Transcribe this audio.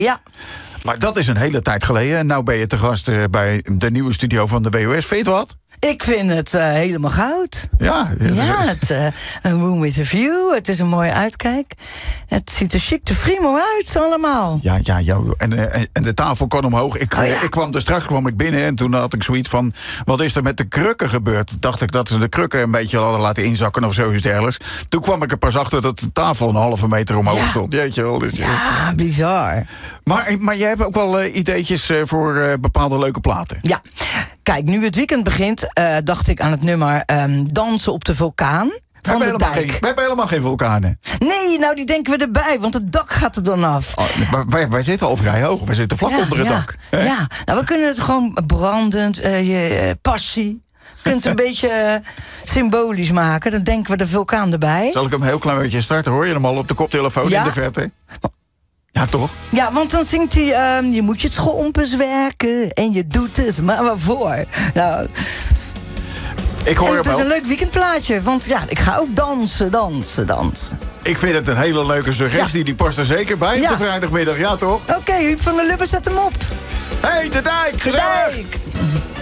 Ja. Maar dat is een hele tijd geleden. En nou ben je te gast bij de nieuwe studio van de WOS. Vind je het wat? Ik vind het helemaal goud. Ja. Een room with a view. Het is een mooie uitkijk. Het ziet er chic te frimo uit, allemaal. Ja. En de tafel kon omhoog. Ik kwam er straks binnen en toen had ik zoiets van... wat is er met de krukken gebeurd? Dacht ik dat ze de krukken een beetje hadden laten inzakken of zoiets dergelijks. Toen kwam ik er pas achter dat de tafel een halve meter omhoog stond. Jeetje wel. Dus, ja, bizar. Maar jij hebt ook wel ideetjes voor bepaalde leuke platen. Ja. Kijk, nu het weekend begint, dacht ik aan het nummer Dansen op de Vulkaan. Van de Dijk. We hebben helemaal geen vulkanen. Nee, nou die denken we erbij, want het dak gaat er dan af. Maar wij zitten al vrij hoog. Wij zitten vlak onder het dak. Hè? Ja, nou we kunnen het gewoon brandend, je passie. Je kunt het een beetje symbolisch maken. Dan denken we de vulkaan erbij. Zal ik hem een heel klein beetje starten? Hoor je hem al op de koptelefoon in de verte? Ja, toch? Ja, want dan zingt hij... je moet je schompens werken en je doet het maar waarvoor. Nou... Ik hoor het is een leuk weekendplaatje, want ja, ik ga ook dansen. Ik vind het een hele leuke suggestie, die past er zeker bij op de vrijdagmiddag, ja toch? Oké, Huub van der Lubbe, zet hem op. Hey, de Dijk, gezellig! De Dijk.